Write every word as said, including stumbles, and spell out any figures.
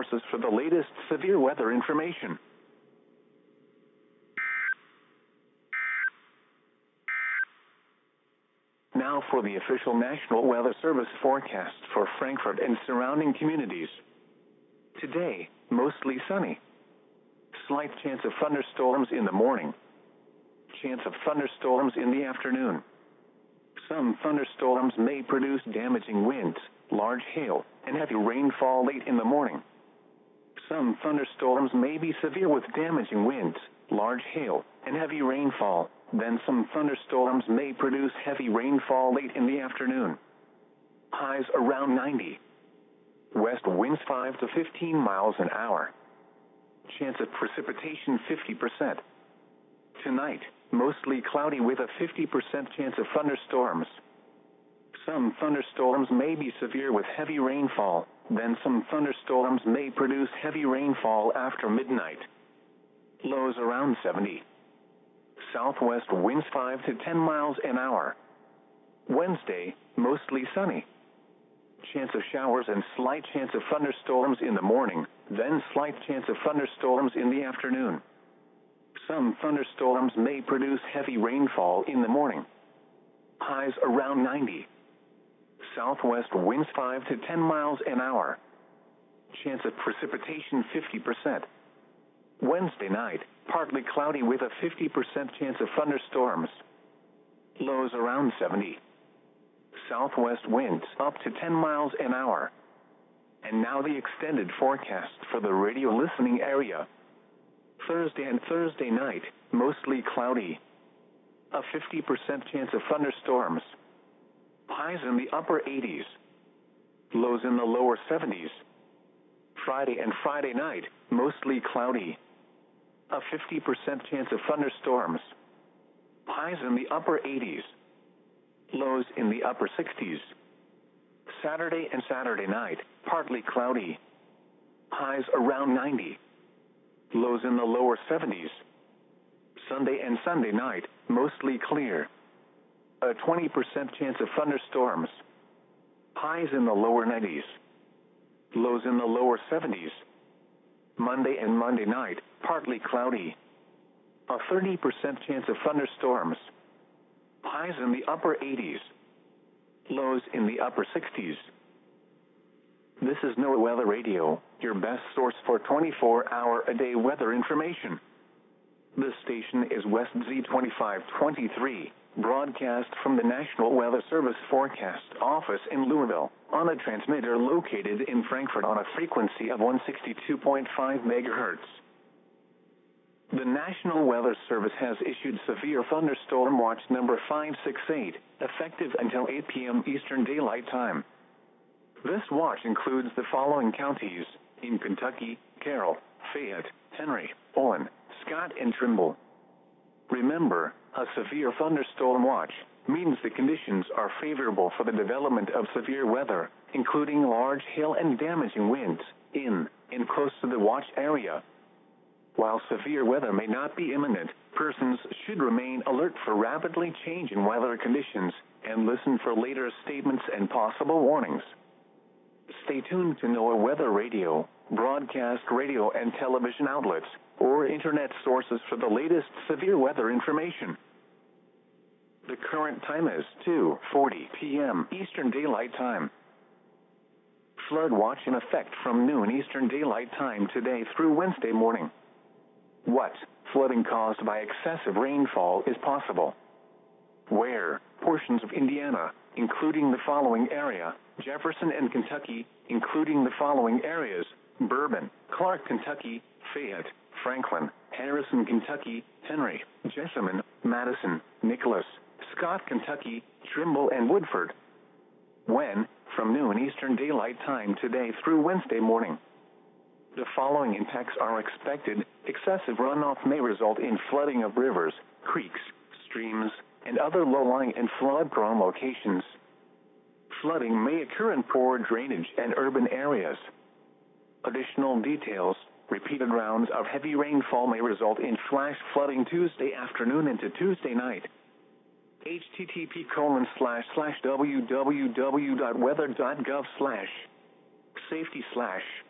sources for the latest severe weather information. Now for the official National Weather Service forecast for Frankfurt and surrounding communities. Today, mostly sunny. Slight chance of thunderstorms in the morning. Chance of thunderstorms in the afternoon. Some thunderstorms may produce damaging winds, large hail, and heavy rainfall late in the morning. Some thunderstorms may be severe with damaging winds, large hail, and heavy rainfall. Then some thunderstorms may produce heavy rainfall late in the afternoon. Highs around ninety. West winds five to fifteen miles an hour. Chance of precipitation fifty percent. Tonight, mostly cloudy with a fifty percent chance of thunderstorms. Some thunderstorms may be severe with heavy rainfall. Then some thunderstorms may produce heavy rainfall after midnight. Lows around seventy. Southwest winds five to ten miles an hour. Wednesday, mostly sunny. Chance of showers and slight chance of thunderstorms in the morning, then slight chance of thunderstorms in the afternoon. Some thunderstorms may produce heavy rainfall in the morning. Highs around ninety. Southwest winds five to ten miles an hour. Chance of precipitation fifty percent. Wednesday night, partly cloudy with a fifty percent chance of thunderstorms. Lows around seventy. Southwest winds up to ten miles an hour. And now the extended forecast for the radio listening area. Thursday and Thursday night, mostly cloudy. A fifty percent chance of thunderstorms. Highs in the upper eighties. Lows in the lower seventies. Friday and Friday night, mostly cloudy. A fifty percent chance of thunderstorms. Highs in the upper eighties. Lows in the upper sixties. Saturday and Saturday night, partly cloudy. Highs around ninety. Lows in the lower seventies. Sunday and Sunday night, mostly clear. A twenty percent chance of thunderstorms. Highs in the lower nineties. Lows in the lower seventies. Monday and Monday night, partly cloudy. A thirty percent chance of thunderstorms. Highs in the upper eighties. Lows in the upper sixties. This is NOAA Weather Radio, your best source for twenty-four hour a day weather information. This station is West Z twenty-five twenty-three, broadcast from the National Weather Service Forecast Office in Louisville, on a transmitter located in Frankfurt on a frequency of one sixty-two point five megahertz. The National Weather Service has issued Severe Thunderstorm Watch number five six eight, effective until eight p m Eastern Daylight Time. This watch includes the following counties in Kentucky: Carroll, Fayette, Henry, Owen, Scott, and Trimble. Remember, a severe thunderstorm watch means the conditions are favorable for the development of severe weather, including large hail and damaging winds, in and close to the watch area. While severe weather may not be imminent, persons should remain alert for rapidly changing weather conditions and listen for later statements and possible warnings. Stay tuned to NOAA Weather Radio, broadcast radio and television outlets, or internet sources for the latest severe weather information. The current time is two forty p m Eastern Daylight Time. Flood watch in effect from noon Eastern Daylight Time today through Wednesday morning. What flooding caused by excessive rainfall is possible? Where portions of Indiana, including the following area: Jefferson and Kentucky, including the following areas: Bourbon, Clark, Kentucky, Fayette, Franklin, Harrison, Kentucky, Henry, Jessamine, Madison, Nicholas, Scott, Kentucky, Trimble, and Woodford. When? From noon Eastern Daylight Time today through Wednesday morning. The following impacts are expected. Excessive runoff may result in flooding of rivers, creeks, streams, and other low-lying and flood-prone locations. Flooding may occur in poor drainage and urban areas. Additional details: repeated rounds of heavy rainfall may result in flash flooding Tuesday afternoon into Tuesday night. H T T P colon slash slash www dot weather dot gov slash safety slash